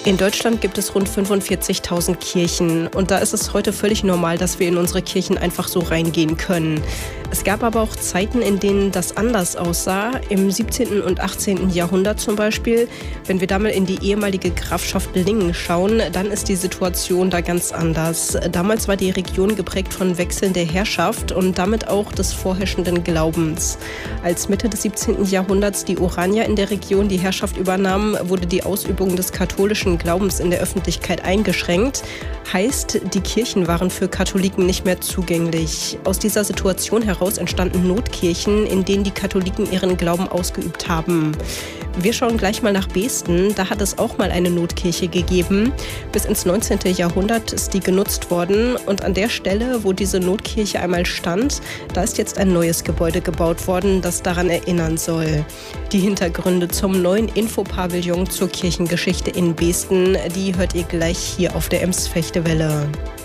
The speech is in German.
In Deutschland gibt es rund 45.000 Kirchen und da ist es heute völlig normal, dass wir in unsere Kirchen einfach so reingehen können. Es gab aber auch Zeiten, in denen das anders aussah, im 17. und 18. Jahrhundert zum Beispiel. Wenn wir da mal in die ehemalige Grafschaft Lingen schauen, dann ist die Situation da ganz anders. Damals war die Region geprägt von wechselnder Herrschaft und damit auch des vorherrschenden Glaubens. Als Mitte des 17. Jahrhunderts die Oranier in der Region die Herrschaft übernahmen, wurde die Ausübung des katholischen Glaubens in der Öffentlichkeit eingeschränkt. Heißt, die Kirchen waren für Katholiken nicht mehr zugänglich. Aus dieser Situation heraus entstanden Notkirchen, in denen die Katholiken ihren Glauben ausgeübt haben. Wir schauen gleich mal nach Beesten. Da hat es auch mal eine Notkirche gegeben. Bis ins 19. Jahrhundert ist die genutzt worden. Und an der Stelle, wo diese Notkirche einmal stand, da ist jetzt ein neues Gebäude gebaut worden, das daran erinnern soll. Die Hintergründe zum neuen Infopavillon zur Kirchengeschichte in Beesten, die hört ihr gleich hier auf der Ems-Fechte-Welle.